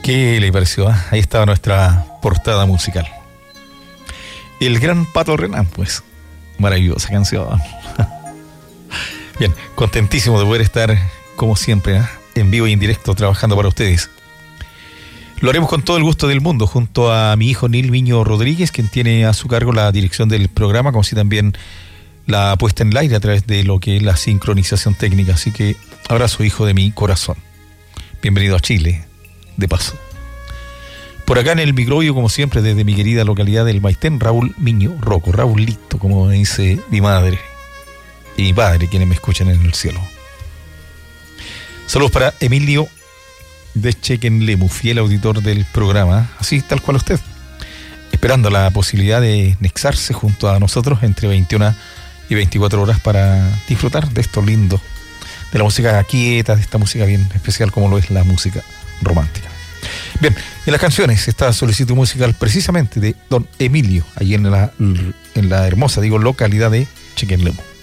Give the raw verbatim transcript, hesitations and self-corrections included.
¿Qué le pareció? ¿Ah? Ahí estaba nuestra portada musical. El gran Pato Renán, pues. Maravillosa canción. Bien, contentísimo de poder estar, como siempre, ¿eh? en vivo y en directo, trabajando para ustedes. Lo haremos con todo el gusto del mundo, junto a mi hijo Nil Viño Rodríguez, quien tiene a su cargo la dirección del programa, como así también la puesta en el aire a través de lo que es la sincronización técnica. Así que abrazo, hijo de mi corazón. Bienvenido a Chile, de paso. Por acá en el microbio, como siempre, desde mi querida localidad del Maitén, Raúl Miño Rocco, Raúlito, como me dice mi madre y mi padre, quienes me escuchan en el cielo. Saludos para Emilio de Chequenlemu, fiel auditor del programa, así tal cual usted, esperando la posibilidad de nexarse junto a nosotros entre veintiuna y veinticuatro horas para disfrutar de esto lindo, de la música quieta, de esta música bien especial como lo es la música romántica. Bien, en las canciones está solicitud musical precisamente de don Emilio, allí en la, en la hermosa, digo, localidad de Chequenlemu.